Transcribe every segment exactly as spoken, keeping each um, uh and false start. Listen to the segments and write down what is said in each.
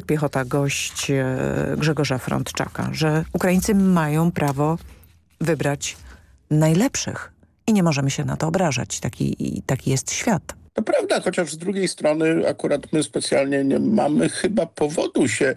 Piechota, gość Grzegorza Frądczaka, że Ukraińcy mają prawo wybrać najlepszych i nie możemy się na to obrażać. Taki, taki jest świat. To prawda, chociaż z drugiej strony akurat my specjalnie nie mamy chyba powodu się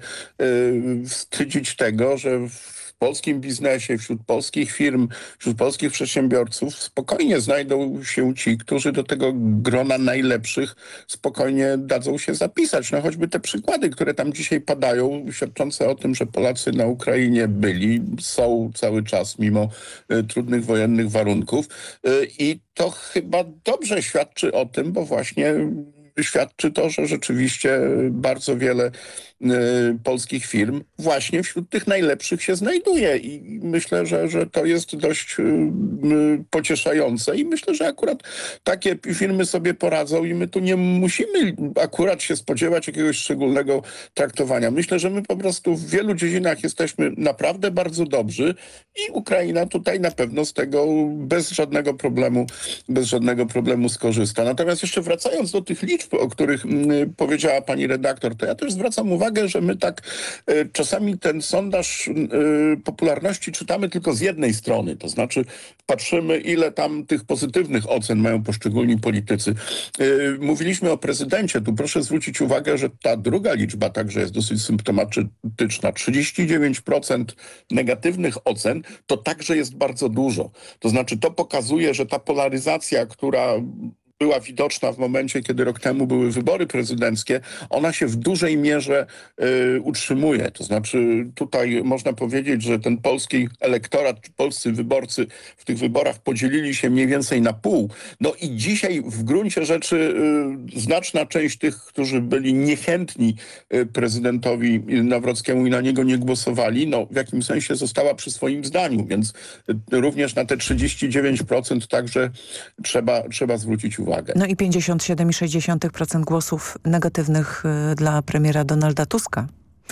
yy, wstydzić tego, że w polskim biznesie, wśród polskich firm, wśród polskich przedsiębiorców spokojnie znajdą się ci, którzy do tego grona najlepszych spokojnie dadzą się zapisać. No choćby te przykłady, które tam dzisiaj padają, świadczące o tym, że Polacy na Ukrainie byli, są cały czas mimo y, trudnych wojennych warunków y, i to chyba dobrze świadczy o tym, bo właśnie świadczy to, że rzeczywiście bardzo wiele y, polskich firm właśnie wśród tych najlepszych się znajduje i myślę, że, że to jest dość y, y, pocieszające i myślę, że akurat takie firmy sobie poradzą i my tu nie musimy akurat się spodziewać jakiegoś szczególnego traktowania. Myślę, że my po prostu w wielu dziedzinach jesteśmy naprawdę bardzo dobrzy i Ukraina tutaj na pewno z tego bez żadnego problemu, bez żadnego problemu skorzysta. Natomiast jeszcze wracając do tych liczb, o których m, powiedziała pani redaktor, to ja też zwracam uwagę, że my tak y, czasami ten sondaż y, popularności czytamy tylko z jednej strony, to znaczy patrzymy, ile tam tych pozytywnych ocen mają poszczególni politycy. Y, mówiliśmy o prezydencie, tu proszę zwrócić uwagę, że ta druga liczba także jest dosyć symptomatyczna. trzydzieści dziewięć procent negatywnych ocen to także jest bardzo dużo. To znaczy to pokazuje, że ta polaryzacja, która była widoczna w momencie, kiedy rok temu były wybory prezydenckie, ona się w dużej mierze y, utrzymuje. To znaczy tutaj można powiedzieć, że ten polski elektorat, czy polscy wyborcy w tych wyborach podzielili się mniej więcej na pół. No i dzisiaj w gruncie rzeczy y, znaczna część tych, którzy byli niechętni y, prezydentowi Nawrockiemu i na niego nie głosowali, no w jakimś sensie została przy swoim zdaniu, więc y, również na te trzydzieści dziewięć procent także trzeba, trzeba zwrócić uwagę. No i pięćdziesiąt siedem przecinek sześć procent głosów negatywnych y, dla premiera Donalda Tuska.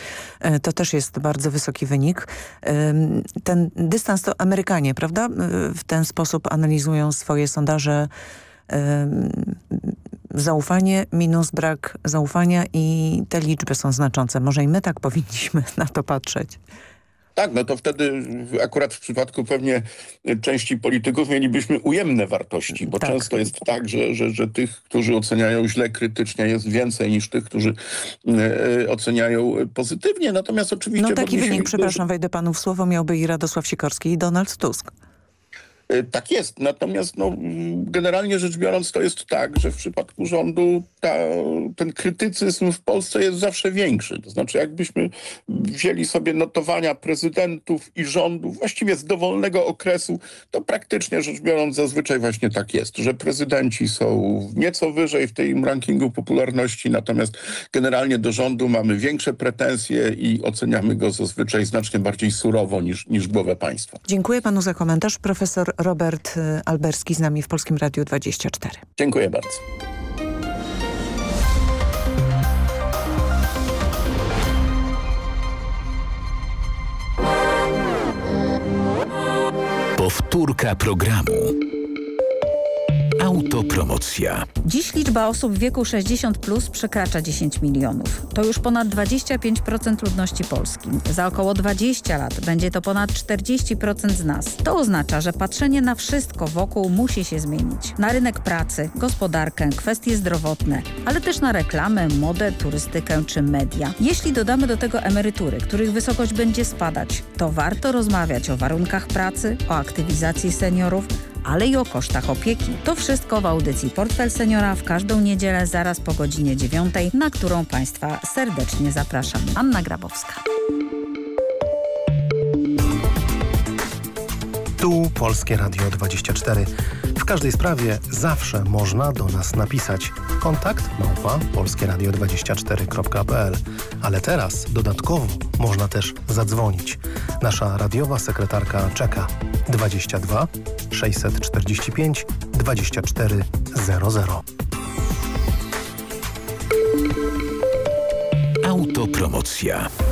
Y, to też jest bardzo wysoki wynik. Y, ten dystans to Amerykanie, prawda? Y, w ten sposób analizują swoje sondaże. Y, zaufanie minus brak zaufania i te liczby są znaczące. Może i my tak powinniśmy na to patrzeć. Tak, no to wtedy akurat w przypadku pewnie części polityków mielibyśmy ujemne wartości, bo tak. Często jest tak, że, że, że tych, którzy oceniają źle, krytycznie jest więcej niż tych, którzy e, oceniają pozytywnie. Natomiast oczywiście... No taki wynik, przepraszam, wejdę panu w słowo, miałby i Radosław Sikorski i Donald Tusk. Tak jest, natomiast no, generalnie rzecz biorąc to jest tak, że w przypadku rządu ta, ten krytycyzm w Polsce jest zawsze większy. To znaczy jakbyśmy wzięli sobie notowania prezydentów i rządów właściwie z dowolnego okresu, to praktycznie rzecz biorąc zazwyczaj właśnie tak jest, że prezydenci są nieco wyżej w tym rankingu popularności, natomiast generalnie do rządu mamy większe pretensje i oceniamy go zazwyczaj znacznie bardziej surowo niż, niż głowę państwa. Dziękuję panu za komentarz. Profesor Robert Alberski z nami w Polskim Radiu dwadzieścia cztery. Dziękuję bardzo. Powtórka programu. Autopromocja. Dziś liczba osób w wieku sześćdziesiąt plus przekracza dziesięć milionów. To już ponad dwadzieścia pięć procent ludności Polski. Za około dwadzieścia lat będzie to ponad czterdzieści procent z nas. To oznacza, że patrzenie na wszystko wokół musi się zmienić. Na rynek pracy, gospodarkę, kwestie zdrowotne, ale też na reklamę, modę, turystykę czy media. Jeśli dodamy do tego emerytury, których wysokość będzie spadać, to warto rozmawiać o warunkach pracy, o aktywizacji seniorów, ale i o kosztach opieki. To wszystko w audycji Portfel Seniora w każdą niedzielę zaraz po godzinie dziewiątej, na którą Państwa serdecznie zapraszam. Anna Grabowska. Tu Polskie Radio dwadzieścia cztery. W każdej sprawie zawsze można do nas napisać. Kontakt małpa polskieradio dwadzieścia cztery kropka p l. Ale teraz dodatkowo można też zadzwonić. Nasza radiowa sekretarka czeka. dwadzieścia dwa sześćset czterdzieści pięć dwadzieścia cztery zero zero. Autopromocja.